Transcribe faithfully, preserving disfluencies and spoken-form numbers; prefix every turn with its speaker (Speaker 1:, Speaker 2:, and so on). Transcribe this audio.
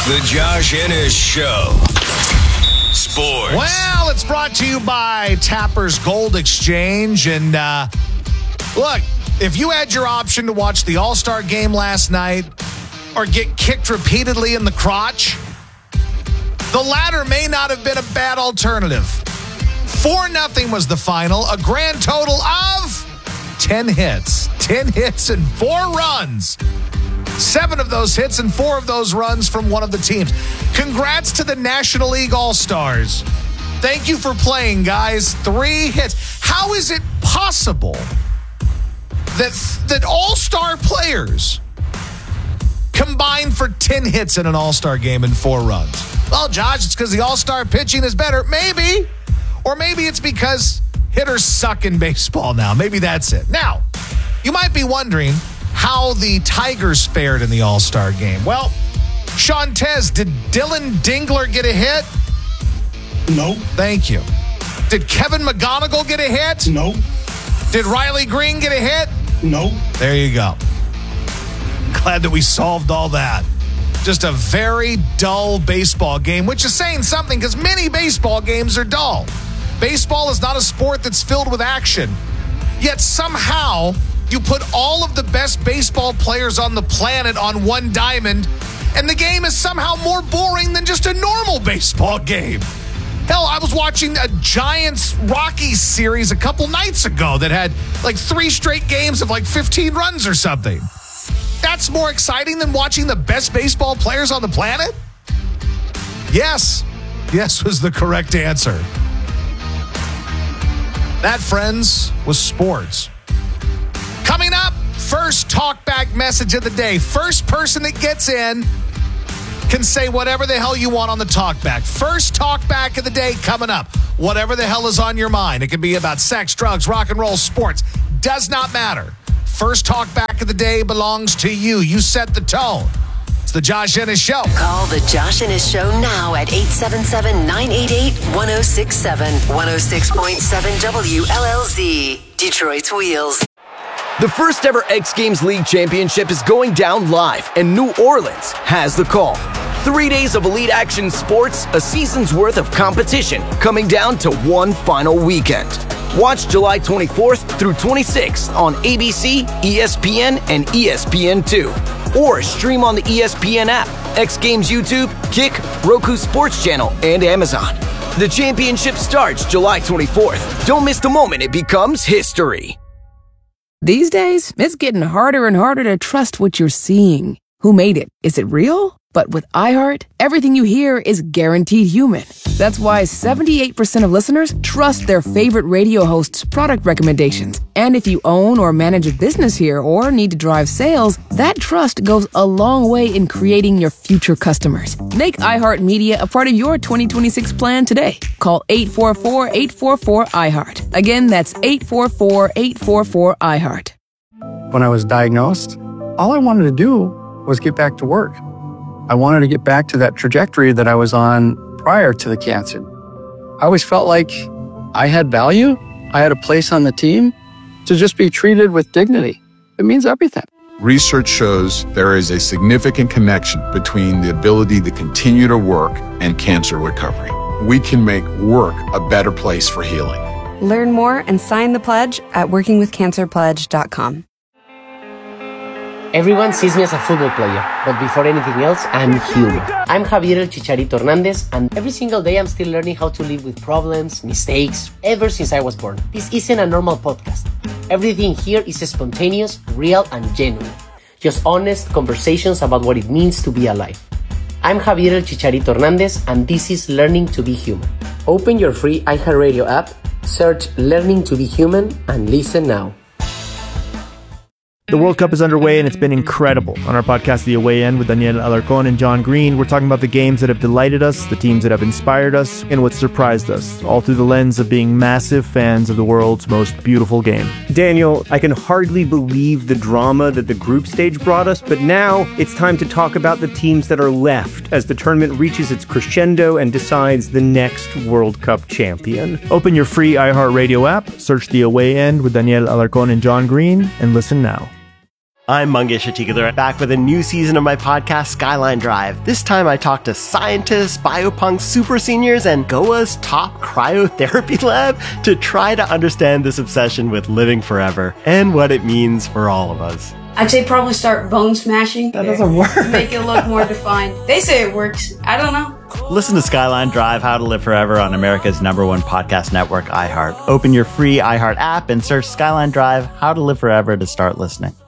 Speaker 1: The Josh Ennis Show. Sports.
Speaker 2: Well, it's brought to you by Tapper's Gold Exchange. And uh, look, if you had your option to watch the All-Star game last night or get kicked repeatedly in the crotch, the latter may not have been a bad alternative. four nothing was the final, a grand total of ten hits. ten hits and four runs. Seven of those hits and four of those runs from one of the teams. Congrats to the National League All-Stars. Thank you for playing, guys. Three hits. How is it possible that, that All-Star players combine for ten hits in an All-Star game and four runs? Well, Josh, it's because the All-Star pitching is better. Maybe. Or maybe it's because hitters suck in baseball now. Maybe that's it. Now, you might be wondering how the Tigers fared in the All-Star game. Well, Shantez, did Dylan Dingler get a hit?
Speaker 3: No.
Speaker 2: Thank you. Did Kevin McGonigal get a hit?
Speaker 3: No.
Speaker 2: Did Riley Green get a hit?
Speaker 3: No.
Speaker 2: There you go. Glad that we solved all that. Just a very dull baseball game, which is saying something because many baseball games are dull. Baseball is not a sport that's filled with action. Yet somehow you put all of the best baseball players on the planet on one diamond, and the game is somehow more boring than just a normal baseball game. Hell, I was watching a Giants-Rockies series a couple nights ago that had like three straight games of like fifteen runs or something. That's more exciting than watching the best baseball players on the planet? Yes. Yes was the correct answer. That, friends, was sports. Coming up, first talkback message of the day. First person that gets in can say whatever the hell you want on the talkback. First talkback of the day coming up. Whatever the hell is on your mind. It can be about sex, drugs, rock and roll, sports. Does not matter. First talkback of the day belongs to you. You set the tone. It's the Josh Ennis Show.
Speaker 4: Call the Josh Ennis Show now at eight seven seven, nine eight eight, one oh six seven. one oh six point seven W L L Z. Detroit's Wheels.
Speaker 5: The first ever X Games League Championship is going down live, and New Orleans has the call. Three days of elite action sports, a season's worth of competition, coming down to one final weekend. Watch July twenty-fourth through twenty-sixth on A B C, E S P N, and E S P N two. Or stream on the E S P N app, X Games YouTube, Kick, Roku Sports Channel, and Amazon. The championship starts July twenty-fourth. Don't miss the moment it becomes history.
Speaker 6: These days, it's getting harder and harder to trust what you're seeing. Who made it? Is it real? But with iHeart, everything you hear is guaranteed human. That's why seventy-eight percent of listeners trust their favorite radio hosts' product recommendations. And if you own or manage a business here or need to drive sales, that trust goes a long way in creating your future customers. Make iHeartMedia a part of your twenty twenty-six plan today. Call eight four four, eight four four, iHeart. Again, that's eight four four, eight four four, iHeart.
Speaker 7: When I was diagnosed, all I wanted to do was get back to work. I wanted to get back to that trajectory that I was on prior to the cancer. I always felt like I had value. I had a place on the team to just be treated with dignity. It means everything.
Speaker 8: Research shows there is a significant connection between the ability to continue to work and cancer recovery. We can make work a better place for healing.
Speaker 9: Learn more and sign the pledge at working with cancer pledge dot com.
Speaker 10: Everyone sees me as a football player, but before anything else, I'm human. I'm Javier El Chicharito Hernandez, and every single day I'm still learning how to live with problems, mistakes, ever since I was born. This isn't a normal podcast. Everything here is spontaneous, real, and genuine. Just honest conversations about what it means to be alive. I'm Javier El Chicharito Hernandez, and this is Learning to be Human. Open your free iHeartRadio app, search Learning to be Human, and listen now.
Speaker 11: The World Cup is underway, and it's been incredible. On our podcast, The Away End, with Daniel Alarcón and John Green, we're talking about the games that have delighted us, the teams that have inspired us, and what surprised us, all through the lens of being massive fans of the world's most beautiful game.
Speaker 12: Daniel, I can hardly believe the drama that the group stage brought us, but now it's time to talk about the teams that are left as the tournament reaches its crescendo and decides the next World Cup champion.
Speaker 11: Open your free iHeartRadio app, search The Away End with Daniel Alarcón and John Green, and listen now.
Speaker 13: I'm Mangesh Hattikudur, back with a new season of my podcast, Skyline Drive. This time I talk to scientists, biopunks, super seniors, and G O A's top cryotherapy lab to try to understand this obsession with living forever and what it means for all of us.
Speaker 14: I'd say probably start bone smashing.
Speaker 15: That doesn't work.
Speaker 14: Make it look more defined. They say it works. I don't know.
Speaker 15: Listen to Skyline Drive, How to Live Forever on America's number one podcast network, iHeart. Open your free iHeart app and search Skyline Drive, How to Live Forever to start listening.